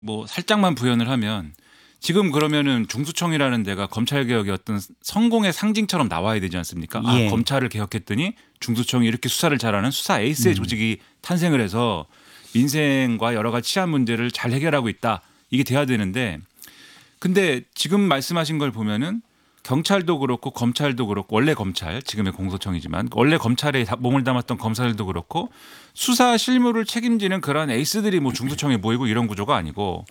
뭐 살짝만 부연을 하면 지금 그러면은 중수청이라는 데가 검찰 개혁의 어떤 성공의 상징처럼 나와야 되지 않습니까? 예. 아, 검찰을 개혁했더니 중수청이 이렇게 수사를 잘하는 수사 에이스의 조직이 탄생을 해서 민생과 여러 가지 치안 문제를 잘 해결하고 있다. 이게 돼야 되는데 근데 지금 말씀하신 걸 보면은 경찰도 그렇고 검찰도 그렇고 원래 검찰 지금의 공소청이지만 원래 검찰에 몸을 담았던 검사들도 그렇고 수사 실무를 책임지는 그러한 에이스들이 뭐 중수청에 모이고 이런 구조가 아니고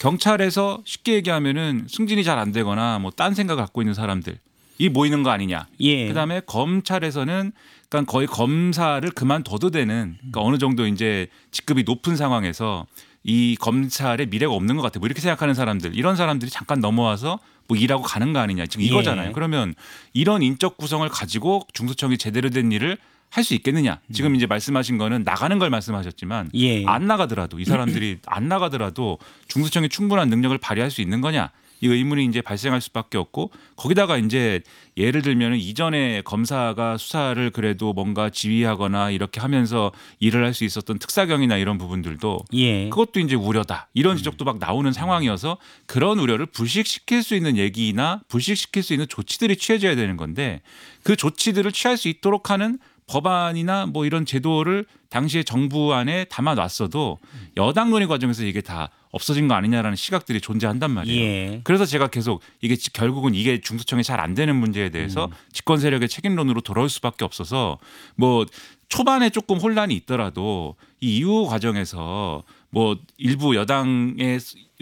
경찰에서 쉽게 얘기하면은 승진이 잘 안 되거나 뭐 딴 생각 갖고 있는 사람들이 모이는 거 아니냐. 예. 그다음에 검찰에서는 그러니까 거의 검사를 그만둬도 되는 그러니까 어느 정도 이제 직급이 높은 상황에서 이 검찰의 미래가 없는 것 같아. 뭐 이렇게 생각하는 사람들 이런 사람들이 잠깐 넘어와서 뭐 일하고 가는 거 아니냐. 지금 이거잖아요. 예. 그러면 이런 인적 구성을 가지고 중수청이 제대로 된 일을 할 수 있겠느냐. 지금 이제 말씀하신 거는 나가는 걸 말씀하셨지만 예. 안 나가더라도 이 사람들이 안 나가더라도 중수청이 충분한 능력을 발휘할 수 있는 거냐. 이 의문이 이제 발생할 수밖에 없고 거기다가 이제 예를 들면 이전에 검사가 수사를 그래도 뭔가 지휘하거나 이렇게 하면서 일을 할 수 있었던 특사경이나 이런 부분들도 예. 그것도 이제 우려다. 이런 지적도 막 나오는 상황이어서 그런 우려를 불식시킬 수 있는 얘기나 불식시킬 수 있는 조치들이 취해져야 되는 건데 그 조치들을 취할 수 있도록 하는 법안이나 뭐 이런 제도를 당시에 정부 안에 담아놨어도 여당 논의 과정에서 이게 다 없어진 거 아니냐라는 시각들이 존재한단 말이에요. 예. 그래서 제가 계속 이게 결국은 이게 중수청이 잘 안 되는 문제에 대해서 집권 세력의 책임론으로 돌아올 수밖에 없어서 뭐 초반에 조금 혼란이 있더라도 이 이후 과정에서 뭐 일부 여당의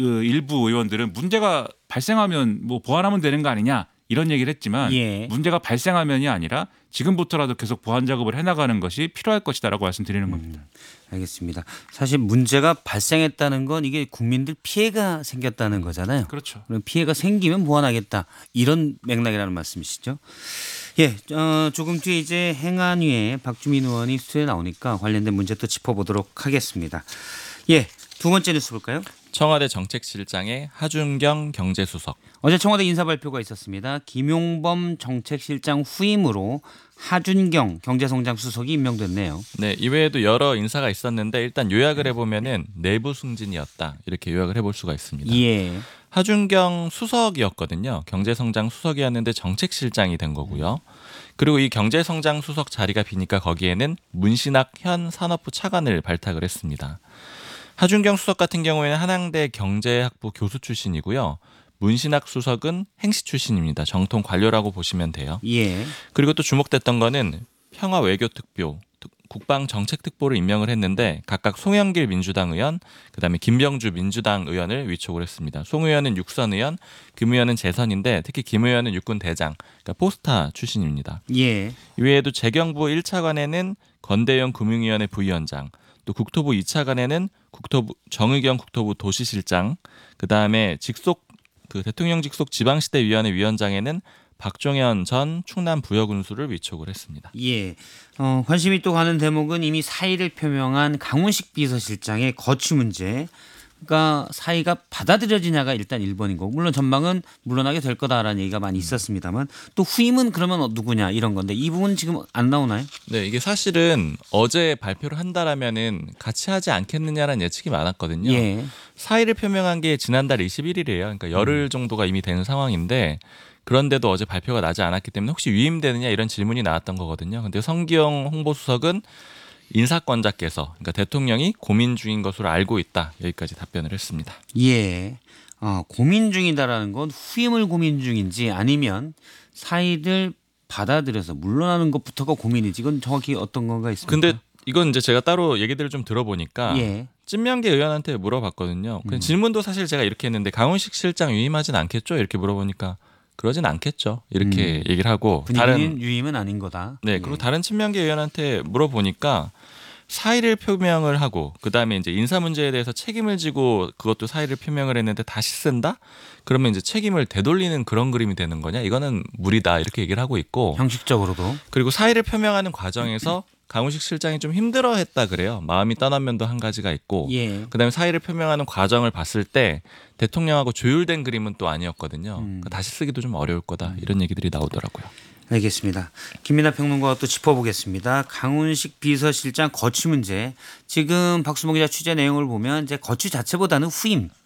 일부 의원들은 문제가 발생하면 뭐 보완하면 되는 거 아니냐 이런 얘기를 했지만 예. 문제가 발생하면이 아니라 지금부터라도 계속 보완 작업을 해나가는 것이 필요할 것이다라고 말씀드리는 겁니다. 알겠습니다. 사실 문제가 발생했다는 건 이게 국민들 피해가 생겼다는 거잖아요. 그렇죠. 그럼 피해가 생기면 보완하겠다 이런 맥락이라는 말씀이시죠. 예, 조금 뒤에 이제 행안위에 박주민 의원이 스튜디오에 나오니까 관련된 문제 또 짚어보도록 하겠습니다. 예, 두 번째 뉴스 볼까요? 청와대 정책실장의 하준경 경제수석. 어제 청와대 인사 발표가 있었습니다. 김용범 정책실장 후임으로 하준경 경제성장 수석이 임명됐네요. 네, 이외에도 여러 인사가 있었는데 일단 요약을 해보면은 내부 승진이었다 이렇게 요약을 해볼 수가 있습니다. 예. 하준경 수석이었거든요. 경제성장 수석이었는데 정책실장이 된 거고요. 그리고 이 경제성장 수석 자리가 비니까 거기에는 문신학 현 산업부 차관을 발탁을 했습니다. 하준경 수석 같은 경우에는 한양대 경제학부 교수 출신이고요. 문신학 수석은 행시 출신입니다. 정통 관료라고 보시면 돼요. 예. 그리고 또 주목됐던 거는 평화외교특보, 국방정책특보를 임명을 했는데 각각 송영길 민주당 의원, 그다음에 김병주 민주당 의원을 위촉을 했습니다. 송 의원은 육선 의원, 김 의원은 재선인데 특히 김 의원은 육군 대장, 그러니까 포스타 출신입니다. 예. 이외에도 재경부 1차관에는 건대영 금융위원회 부위원장, 또 국토부 2차관에는 정의경 국토부 도시실장, 그다음에 대통령 직속 지방시대위원회 위원장에는 박종현 전 충남 부여군수를 위촉을 했습니다. 예. 관심이 또 가는 대목은 이미 사의를 표명한 강훈식 비서실장의 거취 문제. 그러니까 사의가 받아들여지냐가 일단 1번인 거고 물론 전망은 물러나게 될 거다라는 얘기가 많이 있었습니다만 또 후임은 그러면 누구냐 이런 건데 이 부분 지금 안 나오나요? 네, 이게 사실은 어제 발표를 한다라면은 같이 하지 않겠느냐라는 예측이 많았거든요. 예. 사의를 표명한 게 지난달 21일이에요. 그러니까 열흘 정도가 이미 되는 상황인데 그런데도 어제 발표가 나지 않았기 때문에 혹시 위임되느냐 이런 질문이 나왔던 거거든요. 근데 성기영 홍보수석은 인사권자께서 그러니까 대통령이 고민 중인 것으로 알고 있다. 여기까지 답변을 했습니다. 예. 고민 중이다라는 건 후임을 고민 중인지 아니면 사의를 받아들여서 물러나는 것부터가 고민이지 이건 정확히 어떤 건가 있습니까? 근데 이건 이제 제가 따로 얘기들을 좀 들어보니까 예. 찐명계 의원한테 물어봤거든요. 질문도 사실 제가 이렇게 했는데 강훈식 실장 위임하진 않겠죠? 이렇게 물어보니까 그러진 않겠죠. 이렇게 얘기를 하고 분위기는 유임은 아닌 거다. 네, 그리고 다른 친명계 의원한테 물어보니까 사의를 표명을 하고 그다음에 이제 인사 문제에 대해서 책임을 지고 그것도 사의를 표명을 했는데 다시 쓴다? 그러면 이제 책임을 되돌리는 그런 그림이 되는 거냐? 이거는 무리다. 이렇게 얘기를 하고 있고. 형식적으로도. 그리고 사의를 표명하는 과정에서 강훈식 실장이 좀 힘들어했다 그래요. 마음이 떠난 면도 한 가지가 있고. 예. 그다음에 사의를 표명하는 과정을 봤을 때 대통령하고 조율된 그림은 또 아니었거든요. 그러니까 다시 쓰기도 좀 어려울 거다. 이런 얘기들이 나오더라고요. 알겠습니다. 김민하 평론가와 또 짚어보겠습니다. 강훈식 비서실장 거취 문제. 지금 박수봉 기자 취재 내용을 보면 이제 거취 자체보다는 후임